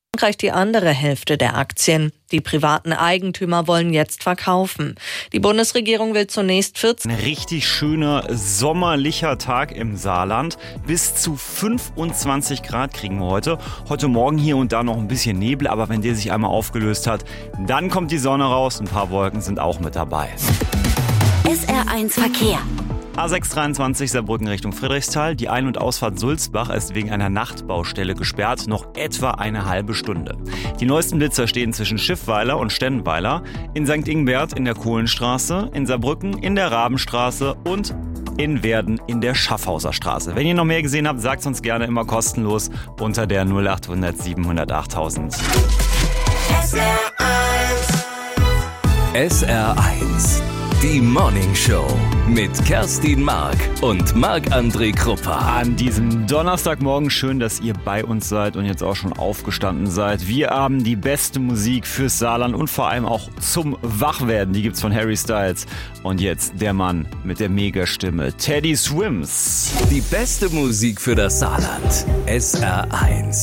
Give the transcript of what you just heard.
Frankreich die andere Hälfte der Aktien. Die privaten Eigentümer wollen jetzt verkaufen. Die Bundesregierung will zunächst 14. Ein richtig schöner sommerlicher Tag im Saarland. Bis zu 25 Grad kriegen wir heute. Heute Morgen hier und da noch ein bisschen Nebel, aber wenn der sich einmal aufgelöst hat, dann kommt die Sonne raus. Ein paar Wolken sind auch mit dabei. SR1 Verkehr. A623 Saarbrücken Richtung Friedrichsthal. Die Ein- und Ausfahrt Sulzbach ist wegen einer Nachtbaustelle gesperrt. Noch etwa eine halbe Stunde. Die neuesten Blitzer stehen zwischen Schiffweiler und Stennweiler. In St. Ingbert in der Kohlenstraße. In Saarbrücken in der Rabenstraße. Und in Werden in der Schaffhauser Straße. Wenn ihr noch mehr gesehen habt, sagt uns gerne immer kostenlos unter der 0800 700 8000. SR1, die Morning Show mit Kerstin Mark und Marc-André Krupper. An diesem Donnerstagmorgen schön, dass ihr bei uns seid und jetzt auch schon aufgestanden seid. Wir haben die beste Musik fürs Saarland und vor allem auch zum Wachwerden. Die gibt's von Harry Styles. Und jetzt der Mann mit der Megastimme, Teddy Swims. Die beste Musik für das Saarland. SR1.